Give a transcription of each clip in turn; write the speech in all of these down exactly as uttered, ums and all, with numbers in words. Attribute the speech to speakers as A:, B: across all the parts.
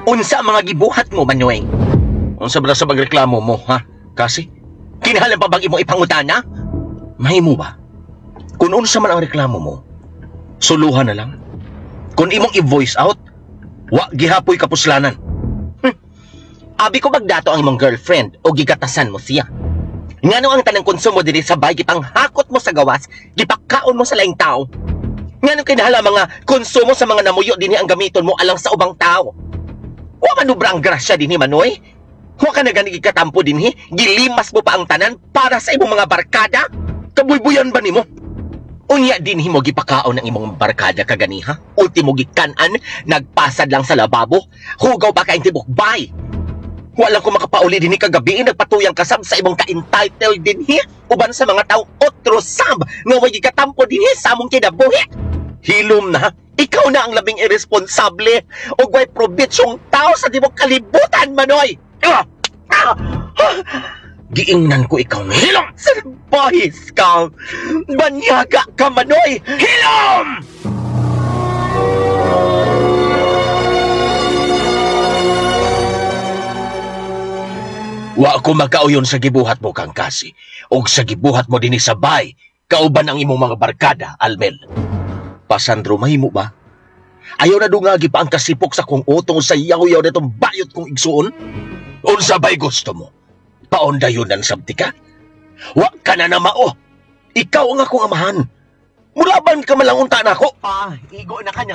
A: Unsa ang mga gibuhat mo, Manoy? Unsa ba sa pagreklamo mo, ha? Kasi, kinahalan pa bang imong ipangutana? Mahimo ba? Kung unsa man ang reklamo mo, suluhan na lang. Kung imong i-voice out, wa gihapoy kapuslanan. Hm. Abi ko magdato ang imong girlfriend o gigatasan mo siya. Ngano ang tanang konsumo diri sa bay gipanghakot mo sa gawas, gipakaon mo sa laing tao. Ngano kinahala mga konsumo sa mga namuyo dinhi ang gamiton mo alang sa ubang tao. Wa manubra ang grasya dinhi, Manoy. Wa ka na gani gikatampo dinhi, gilimas mo pa ang tanan para sa imong mga barkada. Kabuybuyan ba nimo? Unya dinhi mo gipakaon ang imong barkada kaganiha. Ultimo gikanan, nagpasad lang sa lababo, hugaw pa ka intibok bay. Walang ko makapauli dinhi kagabi, nagpatuyang kasab sa imong ka-entitled dinhi uban sa mga tao otro sab nga way gikatampo dinhi sa among kinabuhi. Hilom na, ikaw na ang labing irresponsable o way probitsyong tao sa dimong kalibutan, Manoy. Ah! Ah! Ah! Giingnan ko ikaw ng hilom! Salbahis ka! Banyaga ka, Manoy! Hilom! Wa ako makauyon sa gibuhat mo kang kasi, o sa gibuhat mo din sa bay, kauban ang imong mga barkada, Almel. Pasandro, mahimo ba? Ayaw na dungagi pa ang kasipok sa kong utong sa yaw-yaw na itong bayot kong igsuon? Unsa ba'y gusto mo? Paondayonan sabti ka? Wa ka na na mao. Ikaw ang akong amahan. Mulaban ka malangunta na ako. Pa, igo na ka na.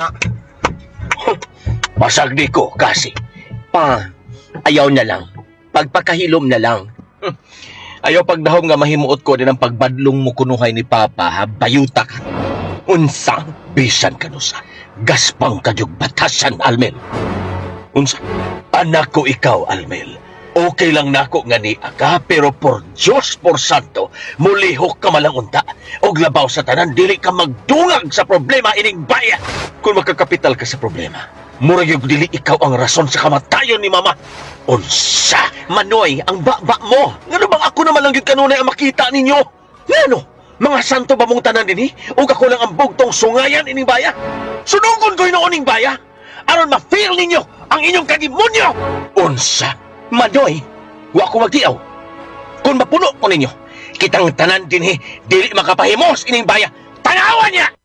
A: Pasagdi ko, kasi. Pa, ayaw na lang. Pagpakahilom na lang. Ayaw pagdahom nga mahimuot ko din ang pagbadlong mo kunuhay ni Papa, ha? Bayuta ka. Unsa, bisan ka no sa gaspang kadyog batasan, Almel. Unsa, anak ko ikaw, Almel. Okay lang nako nga ni ka, pero por Diyos, por Santo, mulihok ka malang unta. Og labaw sa tanan, dili ka magdungag sa problema ining bayan. Kung makakapital ka sa problema, murag yung dili ikaw ang rason sa kamatayon ni Mama. Unsa, Manoy, ang baba mo. Ngano bang ako naman lang yung kanunay ang makita ninyo? Ngano? Mga santo ba mong tanan din, o ako lang ang bugtong sungayan ining baya? Sunugon ko yung ining baya? Aron ma-feel ninyo ang inyong kagimonyo! Unsa? Manoy, wa ko magtiaw. Kung mapuno ko ninyo, kitang tanan din, dili makapahimos ining baya. Tanawan niya!